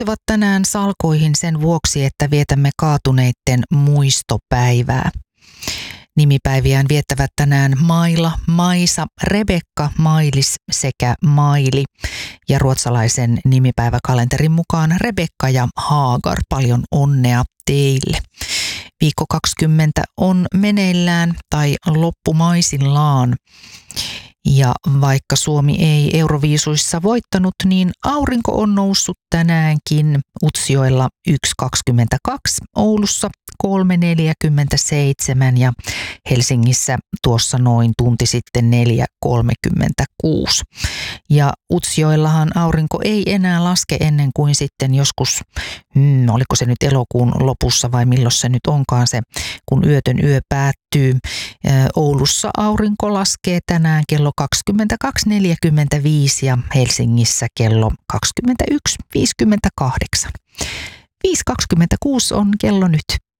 Istuvat tänään salkoihin sen vuoksi, että vietämme kaatuneitten muistopäivää. Nimipäiviään viettävät tänään Maila, Maisa, Rebekka, Mailis sekä Maili. Ja ruotsalaisen nimipäiväkalenterin mukaan Rebekka ja Haagar. Paljon onnea teille. Viikko 20 on meneillään tai loppumaisillaan. Ja vaikka Suomi ei Euroviisuissa voittanut, niin aurinko on noussut tänäänkin Utsjoella 1.22, Oulussa 3.47 ja Helsingissä tuossa noin tunti sitten 4.36. Ja Utsjoellahan aurinko ei enää laske ennen kuin sitten joskus, oliko se nyt elokuun lopussa vai milloin se nyt onkaan se, kun yötön yö päättyy. Oulussa aurinko laskee tänään kello 22.45 ja Helsingissä kello 21.58. 5.26 on kello nyt.